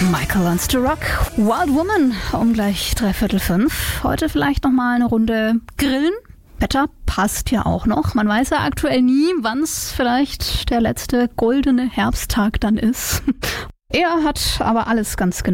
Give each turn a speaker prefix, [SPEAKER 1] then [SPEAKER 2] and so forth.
[SPEAKER 1] Michael Wants to Rock, Wild Woman um gleich 4:45. Heute vielleicht nochmal eine Runde grillen. Wetter passt ja auch noch. Man weiß ja aktuell nie, wann es vielleicht der letzte goldene Herbsttag dann ist. Er hat aber alles ganz genau